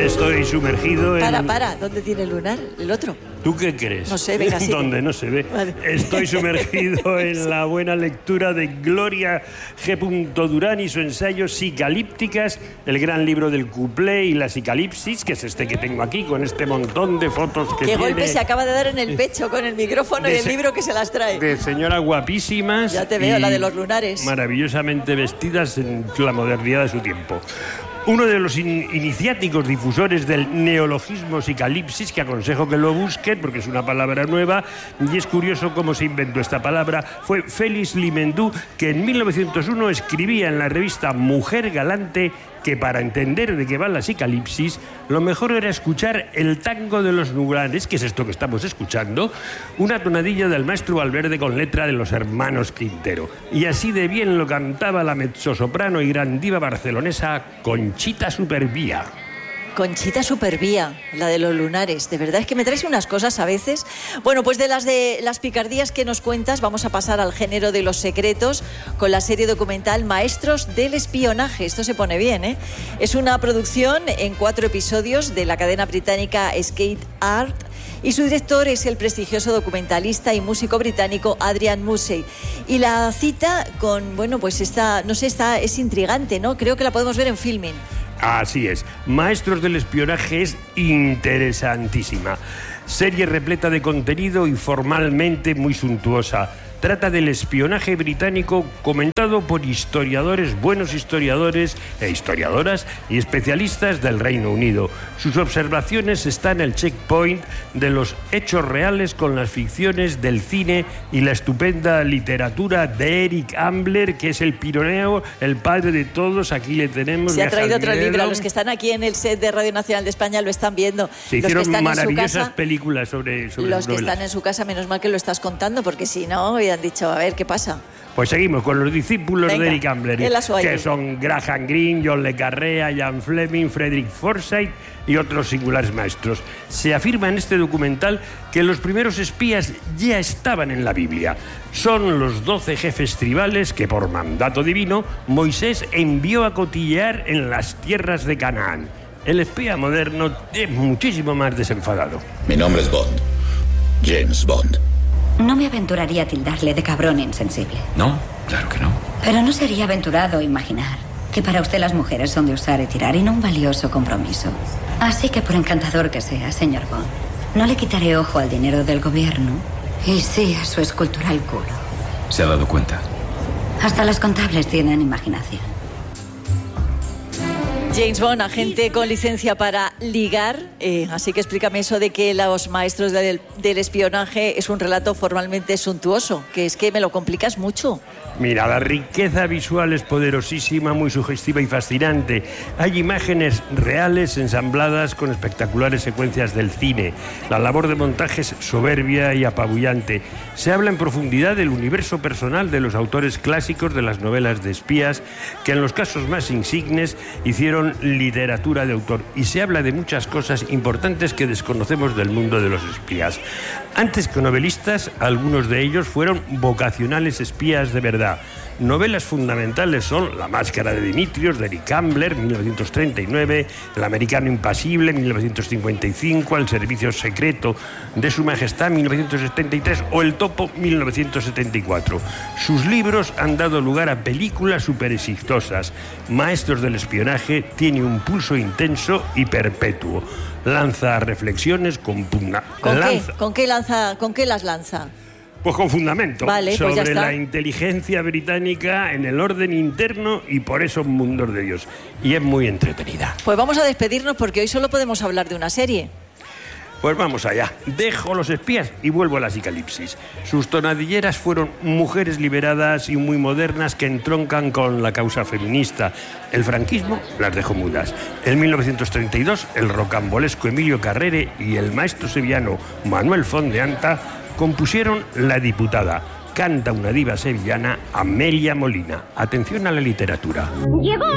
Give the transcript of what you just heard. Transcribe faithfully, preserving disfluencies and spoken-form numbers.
Estoy sumergido en... Para, para, ¿dónde tiene el lunar? ¿El otro? ¿Tú qué crees? No sé, venga, sí. ¿Dónde? No se ve. Vale. Estoy sumergido en la buena lectura de Gloria G. Durán y su ensayo Psicalípticas, el gran libro del cuplé y la psicalipsis, que es este que tengo aquí, con este montón de fotos que ¿Qué tiene... golpe se acaba de dar en el pecho con el micrófono y el se... libro que se las trae? De señoras guapísimas. Ya te veo, la de los lunares. Maravillosamente vestidas en la modernidad de su tiempo. Uno de los in iniciáticos difusores del neologismo psicalipsis, que aconsejo que lo busquen porque es una palabra nueva y es curioso cómo se inventó esta palabra, fue Félix Limendú, que en mil novecientos uno escribía en la revista Mujer Galante que para entender de qué va la psicalipsis, lo mejor era escuchar el tango de los nublares, que es esto que estamos escuchando, una tonadilla del maestro Valverde con letra de los hermanos Quintero. Y así de bien lo cantaba la mezzosoprano y gran diva barcelonesa Conchita Supervía. Conchita Supervía, la de los lunares. De verdad es que me traes unas cosas a veces. Bueno, pues de las de las picardías que nos cuentas, vamos a pasar al género de los secretos con la serie documental Maestros del Espionaje. Esto se pone bien, ¿eh? Es una producción en cuatro episodios de la cadena británica Skate Art y su director es el prestigioso documentalista y músico británico Adrian Mussey. Y la cita con, bueno, pues está, no sé, está, es intrigante, ¿no? Creo que la podemos ver en Filmin. Así es. Maestros del Espionaje es interesantísima. Serie repleta de contenido y formalmente muy suntuosa. Trata del espionaje británico comentado por historiadores, buenos historiadores e historiadoras y especialistas del Reino Unido. Sus observaciones están en el checkpoint de los hechos reales con las ficciones del cine y la estupenda literatura de Eric Ambler, que es el pironeo, el padre de todos. Aquí le tenemos. Se ha traído otro libro. Los que están aquí en el set de Radio Nacional de España lo están viendo. Se hicieron los que están maravillosas en su casa, películas sobre, sobre los que novelas. están en su casa, menos mal que lo estás contando, porque si no, han dicho, a ver, ¿qué pasa? Pues seguimos con los discípulos Venga, de Eric Ambler, que son Graham Greene, John le Carré, Ian Fleming, Frederick Forsyth y otros singulares maestros. Se afirma en este documental que los primeros espías ya estaban en la Biblia. Son los doce jefes tribales que, por mandato divino, Moisés envió a cotillear en las tierras de Canaán. El espía moderno es muchísimo más desenfadado. Mi nombre es Bond. James Bond. No me aventuraría a tildarle de cabrón insensible. No, claro que no. Pero no sería aventurado imaginar que para usted las mujeres son de usar y tirar y no un valioso compromiso. Así que por encantador que sea, señor Bond, no le quitaré ojo al dinero del gobierno y sí a su escultural culo. ¿Se ha dado cuenta? Hasta los contables tienen imaginación. James Bond, agente con licencia para ligar, eh, así que explícame eso de que los maestros del, del espionaje es un relato formalmente suntuoso, que es que me lo complicas mucho. Mira, la riqueza visual es poderosísima, muy sugestiva y fascinante. Hay imágenes reales ensambladas con espectaculares secuencias del cine. La labor de montaje es soberbia y apabullante. Se habla en profundidad del universo personal de los autores clásicos de las novelas de espías, que en los casos más insignes hicieron literatura de autor. Y se habla de muchas cosas importantes que desconocemos del mundo de los espías. Antes que novelistas, algunos de ellos fueron vocacionales espías de verdad. Novelas fundamentales son La máscara de Dimitrios, de Eric Ambler, mil novecientos treinta y nueve, El americano impasible, mil novecientos cincuenta y cinco, El servicio secreto de Su Majestad, mil novecientos setenta y tres, o El topo, mil novecientos setenta y cuatro. Sus libros han dado lugar a películas súper exitosas. Maestros del Espionaje tiene un pulso intenso y perpetuo. Lanza reflexiones con pugna. ¿Con lanza... qué? ¿Con qué lanza? ¿Con qué las lanza? Pues con fundamento, vale, sobre pues ya está. La inteligencia británica en el orden interno y por esos mundos de Dios. Y es muy entretenida. Pues vamos a despedirnos porque hoy solo podemos hablar de una serie. Pues vamos allá. Dejo los espías y vuelvo a la psicalipsis. Sus tonadilleras fueron mujeres liberadas y muy modernas que entroncan con la causa feminista. El franquismo las dejó mudas. En mil novecientos treinta y dos, el rocambolesco Emilio Carrere y el maestro sevillano Manuel Font de Anta compusieron La diputada. Canta una diva sevillana, Amelia Molina. Atención a la literatura. Llegó